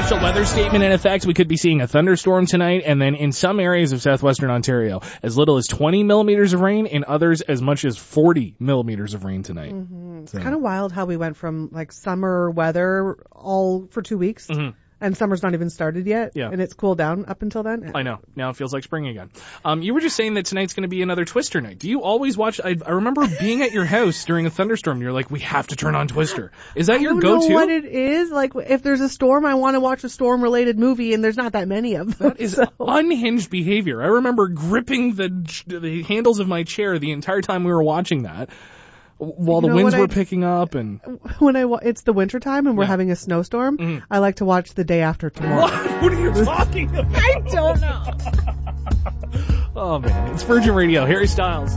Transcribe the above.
special weather statement in effect. We could be seeing a thunderstorm tonight, and then in some areas of southwestern Ontario, as little as 20 millimeters of rain, in others as much as 40 millimeters of rain tonight. Mm-hmm. It's kind of wild how we went from like summer weather all for 2 weeks. Mm-hmm. And summer's not even started yet, and it's cooled down up until then. I know. Now it feels like spring again. You were just saying that tonight's going to be another Twister night. Do you always watch? I remember being at your house during a thunderstorm. You're like, we have to turn on Twister. Is that your go-to? I don't know what it is. Like, if there's a storm, I want to watch a storm-related movie, and there's not that many of them. That is unhinged behavior. I remember gripping the handles of my chair the entire time we were watching that. While the winds were picking up and... When it's the winter time and we're having a snowstorm, I like to watch The Day After Tomorrow. What are you talking about? I don't know. Oh, man. It's Virgin Radio. Harry Styles.